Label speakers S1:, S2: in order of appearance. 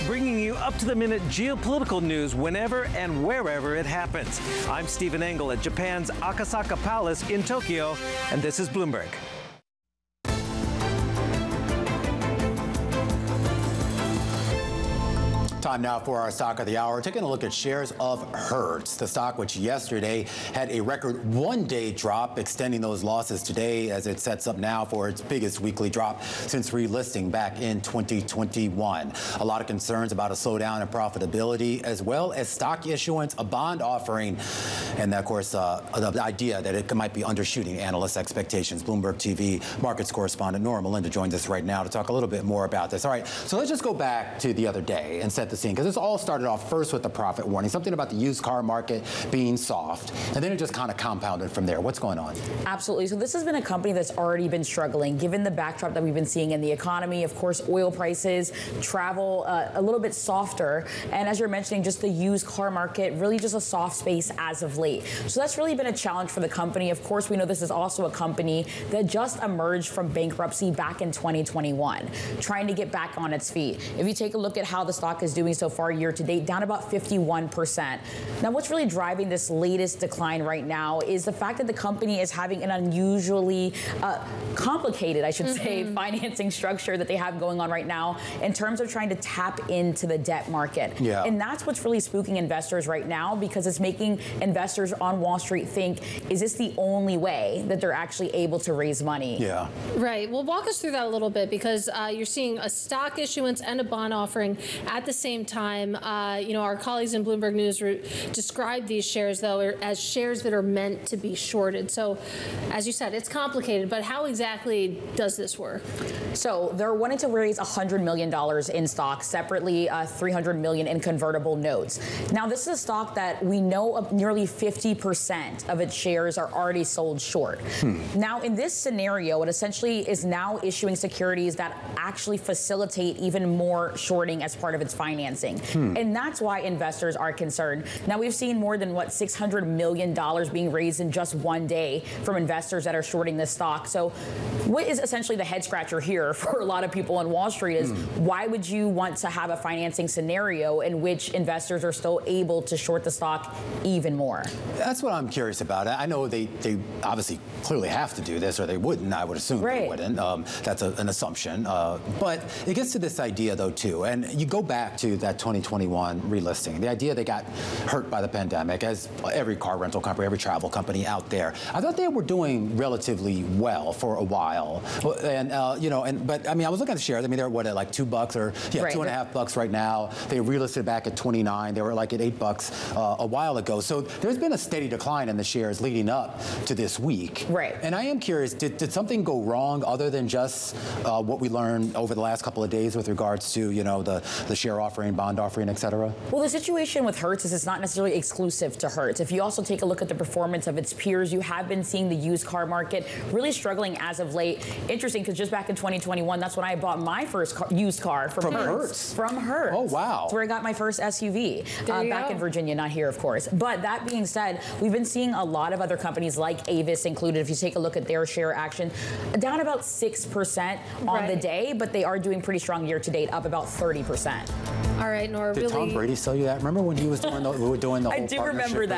S1: bringing you up-to-the-minute geopolitical news whenever and wherever it happens. I'm Stephen Engel at Japan's Akasaka Palace in Tokyo, and this is Bloomberg.
S2: Time now for our stock of the hour. Taking a look at shares of Hertz, the stock which yesterday had a record one-day drop, extending those losses today as it sets up now for its biggest weekly drop since relisting back in 2021. A lot of concerns about a slowdown in profitability, as well as stock issuance, a bond offering, and of course the idea that it might be undershooting analyst expectations. Bloomberg TV markets correspondent Nora Melinda joins us right now to talk a little bit more about this. All right, so let's just go back to the other day and set the scene, because this all started off first with the profit warning, something about the used car market being soft, and then it just kind of compounded from there. What's going on?
S3: Absolutely. So this has been a company that's already been struggling, given the backdrop that we've been seeing in the economy. Of course, oil prices, travel, a little bit softer, and as you're mentioning, just the used car market, really just a soft space as of late. So that's really been a challenge for the company. Of course, we know this is also a company that just emerged from bankruptcy back in 2021, trying to get back on its feet. If you take a look at how the stock is doing so far year to date, down about 51%. Now, what's really driving this latest decline right now is the fact that the company is having an unusually complicated, I should say, financing structure that they have going on right now in terms of trying to tap into the debt market. Yeah. And that's what's really spooking investors right now, because it's making investors on Wall Street think, is this the only way that they're actually able to raise money? Yeah.
S4: Right. Well, walk us through that a little bit, because you're seeing a stock issuance and a bond offering at the same time. You know, our colleagues in Bloomberg News describe these shares, though, as shares that are meant to be shorted. So, as you said, it's complicated, but how exactly does this work?
S3: So they're wanting to raise $100 million in stock, separately $300 million in convertible notes. Now, this is a stock that we know of nearly 50% of its shares are already sold short. Now, in this scenario, it essentially is now issuing securities that actually facilitate even more shorting as part of its financing. And that's why investors are concerned. Now, we've seen more than, $600 million being raised in just one day from investors that are shorting this stock. So what is essentially the head scratcher here for a lot of people on Wall Street is why would you want to have a financing scenario in which investors are still able to short the stock even more? That's
S2: what I'm curious about. I know they obviously clearly have to do this, or they wouldn't. I would assume they wouldn't. That's an assumption. But it gets to this idea, though, too. And you go back to that 2021 relisting, the idea they got hurt by the pandemic, as every car rental company, every travel company out there. I thought they were doing relatively well for a while. And, but I mean, I was looking at the shares. I mean, they're what, at like $2 or, $2.50 right now. They relisted back at 29. They were like at $8 a while ago. So there's been a steady decline in the shares leading up to this week. Right. And I am curious, did something go wrong other than just what we learned over the last couple of days with regards to, the share offering, bond offering, et cetera?
S3: Well, the situation with Hertz is it's not necessarily exclusive to Hertz. If you also take a look at the performance of its peers, you have been seeing the used car market really struggling as of late. Interesting, because just back in 2021, that's when I bought my first used car from Hertz. From Hertz. Oh, wow. That's where I got my first SUV back in Virginia, not here, of course. But that being said, we've been seeing a lot of other companies like Avis included, if you take a look at their share action, down about 6% on the day, but they are doing pretty strong year to date, up about 30%.
S4: All right, Nora,
S2: Did Tom Brady sell you that? Remember when he was doing the whole
S3: I do remember that.